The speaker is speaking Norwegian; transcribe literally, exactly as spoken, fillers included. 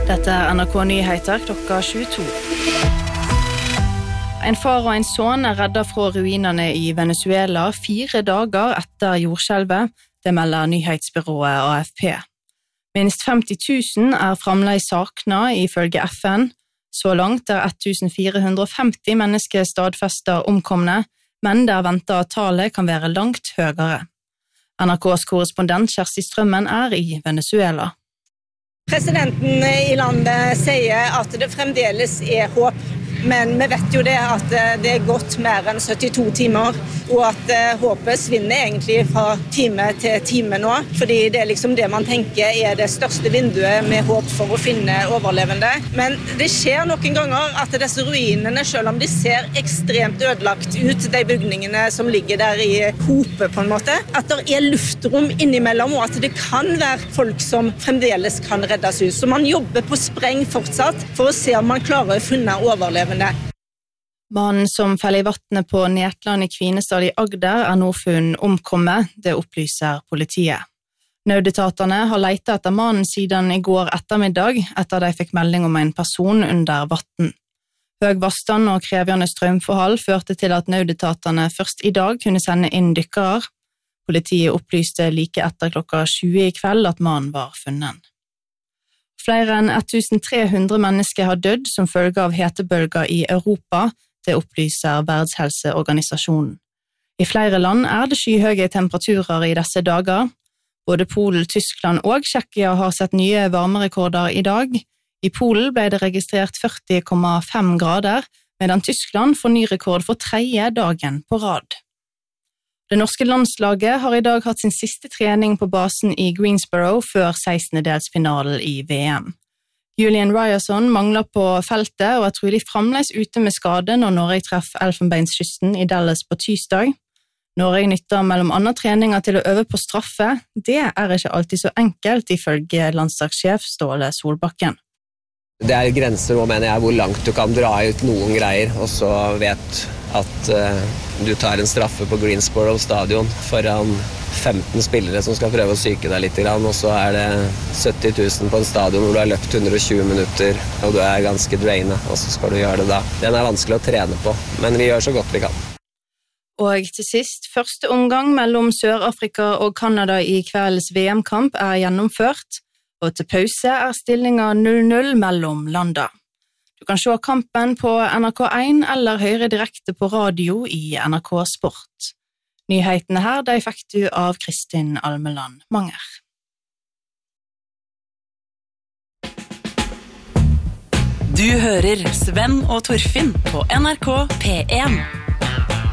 Dette er N R K Nyheter klokka tjueto. En far og en sønn er reddet fra ruinene i Venezuela fire dager etter jordskjelvet, det melder nyhetsbyrået A F P. Minst femti tusen er fremdeles savnet ifølge F N. Så langt er ett tusen fire hundre og femti mennesker stadfestet omkomne, men det er ventet at tallet kan være langt høyere. N R K's korrespondent Kjersti Strømmen er i Venezuela. Presidenten i landet sier at det fremdeles er håp, men vi vet jo det at det er gått mer enn syttito timer, og at håpet svinner egentlig fra time til time nå, fordi det er liksom det man tenker er det største vinduet med håp for å finne overlevende. Men det skjer noen ganger at disse ruinene, selv om de ser ekstremt ødelagt ut, de bygningene som ligger der i hope på en måte, at det er luftrom innimellom, og at det kan være folk som fremdeles kan reddes ut. Så man jobber på spreng fortsatt for å se om man klarer å finne overlevende. Mannen som feller i vattnet på Netland i Kvinesdal i Agder er nå funnet omkommet, det opplyser politiet. Nødetatene har lett etter mannen siden i går ettermiddag, etter de fikk melding om en person under vatten. Høg vannstand og krevende strømforhold førte til at nødetatene først i dag kunne sende inn dykkere. Politiet opplyste like etter klokka tjue i kveld at mannen var funnet. Flere enn ett tusen tre hundre mennesker har dødd som følge av hetebølger i Europa, det opplyser Verdenshelseorganisasjonen. I flere land er det skyhøye temperaturer i disse dager. Både Polen, Tyskland og Tsjekkia har sett nye varmerekorder i dag. I Polen ble det registrert førti komma fem grader, medan Tyskland får ny rekord for tredje dagen på rad. Det norske landslaget har i dag hatt sin siste trening på basen i Greensboro før sekstendedelsfinalen i V M. Julian Ryerson mangler på feltet og er trolig fremdeles ute med skade når Norge treffer Elfenbenskysten i Dallas på tirsdag. Norge nytter mellom andre treninger til å øve på straffe. Det er ikke alltid så enkelt, ifølge landslagssjef Ståle Solbakken. Det er grenser nå, mener jeg, hvor langt du kan dra ut noen greier, og så vet at uh, du tar en straffe på Greensboro stadion foran femten spillere som skal prøve å psyke deg litt, og så er det sytti tusen på en stadion hvor du har løpt hundre og tjue minutter, og du er ganske drainet, og så skal du gjøre det da. Den er vanskelig å trene på, men vi gjør så godt vi kan. Og til sist, første omgang mellom Sør-Afrika og Kanada i kveldens V M-kamp er gjennomført, og til pause er stillingen null null mellom landa. Du kan se kampen på N R K én eller høre direkte på radio i N R K Sport. Nyhetene her, de fikk du av Kristin Almeland Manger. Du hører Sven og Torfinn på N R K P én.